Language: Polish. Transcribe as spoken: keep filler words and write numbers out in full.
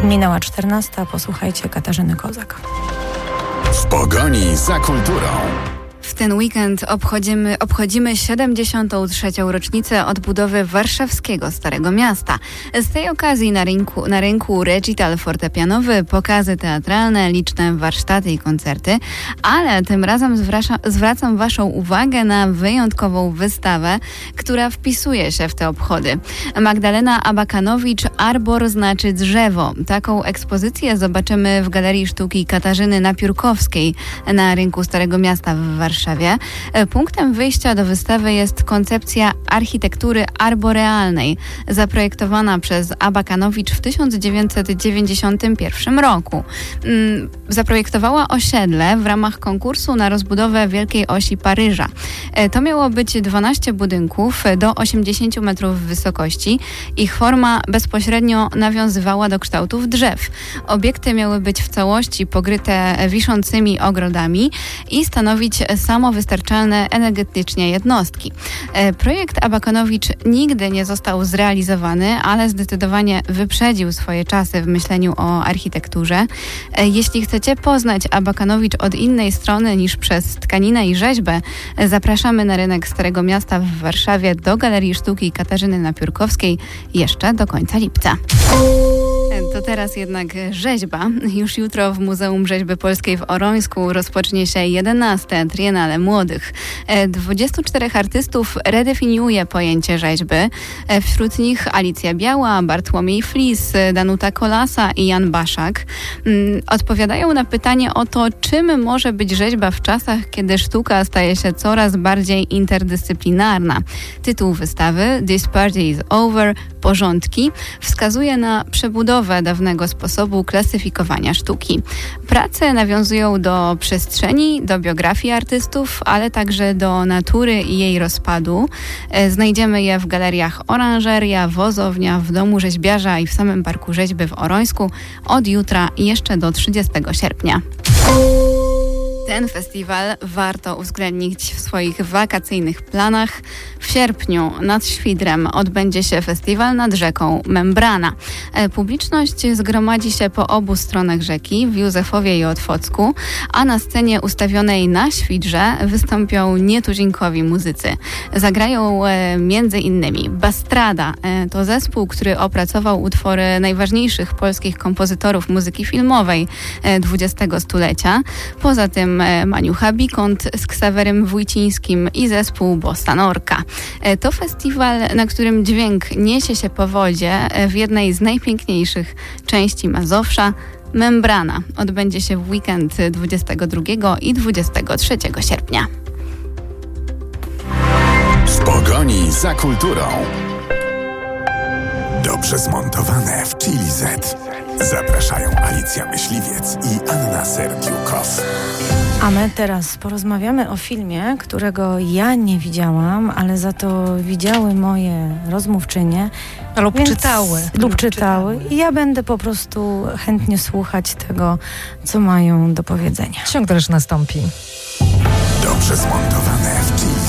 Minęła czternasta, posłuchajcie Katarzyny Kozak. W pogoni za kulturą. W ten weekend obchodzimy, obchodzimy siedemdziesiątą trzecią rocznicę odbudowy warszawskiego Starego Miasta. Z tej okazji na rynku, na rynku recital fortepianowy, pokazy teatralne, liczne warsztaty i koncerty, ale tym razem zwraca, zwracam Waszą uwagę na wyjątkową wystawę, która wpisuje się w te obchody. Magdalena Abakanowicz Arbor znaczy drzewo. Taką ekspozycję zobaczymy w Galerii Sztuki Katarzyny Napiórkowskiej na rynku Starego Miasta w Warszawie. Warszawie. Punktem wyjścia do wystawy jest koncepcja architektury arborealnej, zaprojektowana przez Abakanowicz w tysiąc dziewięćset dziewięćdziesiątym pierwszym roku. Zaprojektowała osiedle w ramach konkursu na rozbudowę Wielkiej Osi Paryża. To miało być dwanaście budynków do osiemdziesięciu metrów wysokości. Ich forma bezpośrednio nawiązywała do kształtów drzew. Obiekty miały być w całości pokryte wiszącymi ogrodami i stanowić samowystarczalne energetycznie jednostki. Projekt Abakanowicz nigdy nie został zrealizowany, ale zdecydowanie wyprzedził swoje czasy w myśleniu o architekturze. Jeśli chcecie poznać Abakanowicz od innej strony niż przez tkaninę i rzeźbę, zapraszamy na rynek Starego Miasta w Warszawie do Galerii Sztuki Katarzyny Napiórkowskiej jeszcze do końca lipca. To teraz jednak rzeźba. Już jutro w Muzeum Rzeźby Polskiej w Orońsku rozpocznie się jedenaste Triennale Młodych. dwudziestu czterech artystów redefiniuje pojęcie rzeźby. Wśród nich Alicja Biała, Bartłomiej Flis, Danuta Kolasa i Jan Baszak. Odpowiadają na pytanie o to, czym może być rzeźba w czasach, kiedy sztuka staje się coraz bardziej interdyscyplinarna. Tytuł wystawy This Party is Over, porządki, wskazuje na przebudowę dawnego sposobu klasyfikowania sztuki. Prace nawiązują do przestrzeni, do biografii artystów, ale także do natury i jej rozpadu. Znajdziemy je w galeriach Oranżeria, Wozownia, w Domu Rzeźbiarza i w samym Parku Rzeźby w Orońsku od jutra i jeszcze do trzydziestego sierpnia. Ten festiwal warto uwzględnić w swoich wakacyjnych planach. W sierpniu nad Świdrem odbędzie się festiwal nad rzeką Membrana. Publiczność zgromadzi się po obu stronach rzeki, w Józefowie i Otwocku, a na scenie ustawionej na Świdrze wystąpią nietuzinkowi muzycy. Zagrają e, między innymi Bastrada. E, to zespół, który opracował utwory najważniejszych polskich kompozytorów muzyki filmowej e, dwudziestego stulecia. Poza tym Maniucha Bikont z Ksawerym Wójcińskim i zespół Bossa Norka. To festiwal, na którym dźwięk niesie się po wodzie w jednej z najpiękniejszych części Mazowsza. Membrana odbędzie się w weekend dwudziestego drugiego i dwudziestego trzeciego sierpnia. W pogoni za kulturą. Dobrze zmontowane w Chili Z. Zapraszają Alicja Myśliwiec i Anna Serdiukow. A my teraz porozmawiamy o filmie, którego ja nie widziałam, ale za to widziały moje rozmówczynie. Lub więc, czytały. Lub czytały. I ja będę po prostu chętnie słuchać tego, co mają do powiedzenia. Ciąg też nastąpi. Dobrze zmontowane w Chili